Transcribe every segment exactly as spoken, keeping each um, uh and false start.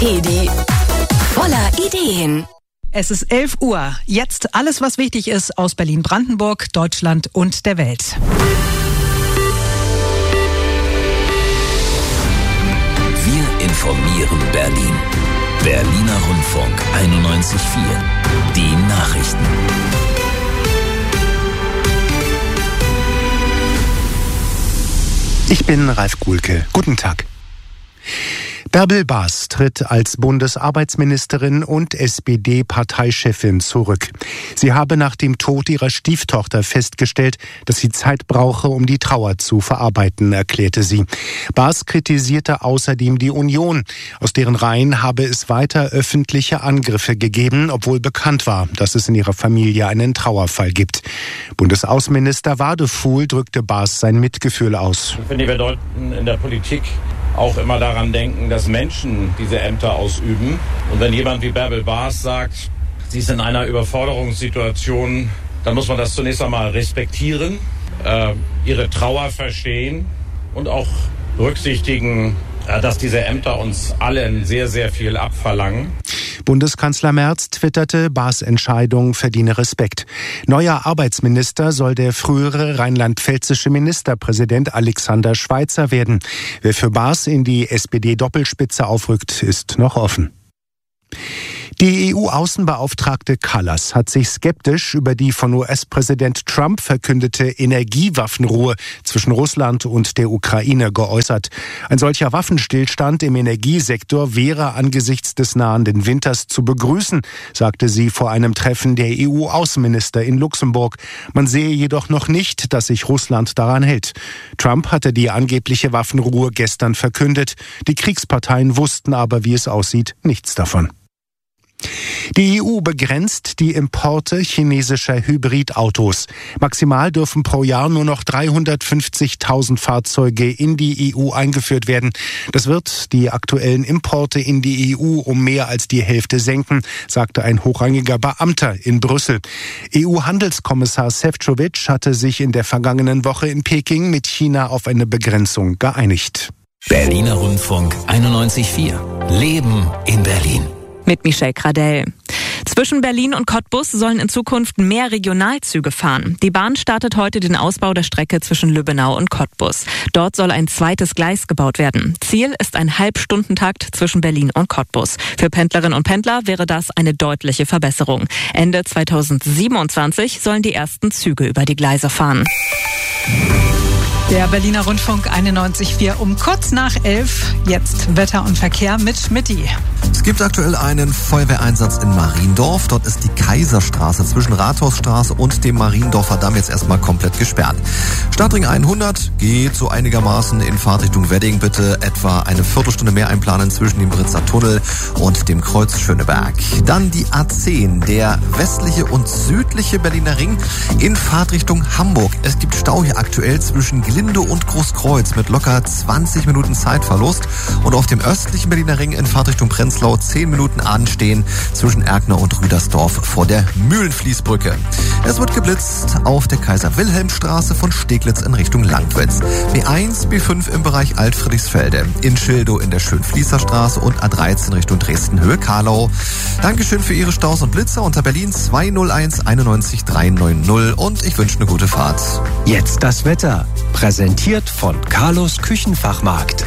Edi, voller Ideen. Es ist elf Uhr. Jetzt alles, was wichtig ist aus Berlin-Brandenburg, Deutschland und der Welt. Wir informieren Berlin. Berliner Rundfunk einundneunzig Komma vier. Die Nachrichten. Ich bin Ralf Guhlke. Guten Tag. Bärbel Baas tritt als Bundesarbeitsministerin und S P D-Parteichefin zurück. Sie habe nach dem Tod ihrer Stieftochter festgestellt, dass sie Zeit brauche, um die Trauer zu verarbeiten, erklärte sie. Baas kritisierte außerdem die Union. Aus deren Reihen habe es weiter öffentliche Angriffe gegeben, obwohl bekannt war, dass es in ihrer Familie einen Trauerfall gibt. Bundesaußenminister Wadefuhl drückte Baas sein Mitgefühl aus. Ich finde, wir sollten in der Politik auch immer daran denken, dass Menschen diese Ämter ausüben. Und wenn jemand wie Bärbel Baas sagt, sie ist in einer Überforderungssituation, dann muss man das zunächst einmal respektieren, äh, ihre Trauer verstehen und auch berücksichtigen, äh, dass diese Ämter uns allen sehr, sehr viel abverlangen. Bundeskanzler Merz twitterte, Baas' Entscheidung verdiene Respekt. Neuer Arbeitsminister soll der frühere rheinland-pfälzische Ministerpräsident Alexander Schweitzer werden. Wer für Baas in die S P D-Doppelspitze aufrückt, ist noch offen. Die E U-Außenbeauftragte Kallas hat sich skeptisch über die von U S-Präsident Trump verkündete Energiewaffenruhe zwischen Russland und der Ukraine geäußert. Ein solcher Waffenstillstand im Energiesektor wäre angesichts des nahenden Winters zu begrüßen, sagte sie vor einem Treffen der E U-Außenminister in Luxemburg. Man sehe jedoch noch nicht, dass sich Russland daran hält. Trump hatte die angebliche Waffenruhe gestern verkündet. Die Kriegsparteien wussten aber, wie es aussieht, nichts davon. Die E U begrenzt die Importe chinesischer Hybridautos. Maximal dürfen pro Jahr nur noch dreihundertfünfzigtausend Fahrzeuge in die E U eingeführt werden. Das wird die aktuellen Importe in die E U um mehr als die Hälfte senken, sagte ein hochrangiger Beamter in Brüssel. E U-Handelskommissar Šefčovič hatte sich in der vergangenen Woche in Peking mit China auf eine Begrenzung geeinigt. Berliner Rundfunk einundneunzig Komma vier. Leben in Berlin. Mit Michelle Gradell. Zwischen Berlin und Cottbus sollen in Zukunft mehr Regionalzüge fahren. Die Bahn startet heute den Ausbau der Strecke zwischen Lübbenau und Cottbus. Dort soll ein zweites Gleis gebaut werden. Ziel ist ein Halbstundentakt zwischen Berlin und Cottbus. Für Pendlerinnen und Pendler wäre das eine deutliche Verbesserung. Ende zweitausendsiebenundzwanzig sollen die ersten Züge über die Gleise fahren. Der Berliner Rundfunk einundneunzig Komma vier um kurz nach elf. Jetzt Wetter und Verkehr mit Schmidti. Es gibt aktuell einen Feuerwehreinsatz in Mariendorf. Dort ist die Kaiserstraße zwischen Rathausstraße und dem Mariendorfer Damm jetzt erstmal komplett gesperrt. Stadtring hundert geht so einigermaßen in Fahrtrichtung Wedding. Bitte etwa eine Viertelstunde mehr einplanen zwischen dem Britzer Tunnel und dem Kreuz Schöneberg. Dann die A zehn, der westliche und südliche Berliner Ring in Fahrtrichtung Hamburg. Es gibt Stau hier aktuell zwischen Glinde und Großkreuz mit locker zwanzig Minuten Zeitverlust. Und auf dem östlichen Berliner Ring in Fahrtrichtung Prenzlau zehn Minuten anstehen zwischen Erkner und Rüdersdorf vor der Mühlenfließbrücke. Es wird geblitzt auf der Kaiser-Wilhelm-Straße von Steglitz in Richtung Langwitz. B eins, B fünf im Bereich Alt-Friedrichsfelde. In Schildow in der Schönfließerstraße und A dreizehn Richtung Dresden-Höhe Karlau. Dankeschön für Ihre Staus und Blitzer unter Berlin zwei null eins einundneunzig dreihundertneunzig und ich wünsche eine gute Fahrt. Jetzt das Wetter. Präsentiert von Carlos Küchenfachmarkt.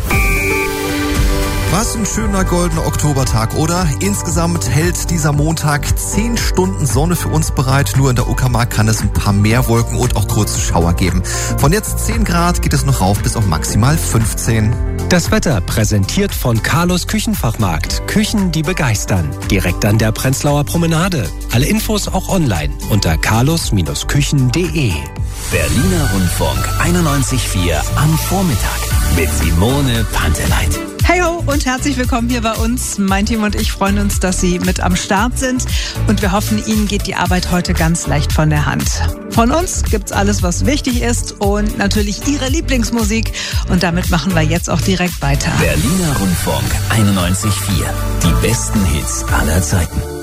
Was ein schöner goldener Oktobertag, oder? Insgesamt hält dieser Montag zehn Stunden Sonne für uns bereit. Nur in der Uckermark kann es ein paar mehr Wolken und auch kurze Schauer geben. Von jetzt zehn Grad geht es noch rauf bis auf maximal fünfzehn. Das Wetter präsentiert von Carlos Küchenfachmarkt. Küchen, die begeistern. Direkt an der Prenzlauer Promenade. Alle Infos auch online unter carlos Küchen punkt de. Berliner Rundfunk einundneunzig Komma vier am Vormittag mit Simone Panteleit. Hey ho und herzlich willkommen hier bei uns. Mein Team und ich freuen uns, dass Sie mit am Start sind und wir hoffen, Ihnen geht die Arbeit heute ganz leicht von der Hand. Von uns gibt's alles, was wichtig ist und natürlich Ihre Lieblingsmusik und damit machen wir jetzt auch direkt weiter. Berliner Rundfunk einundneunzig Komma vier. Die besten Hits aller Zeiten.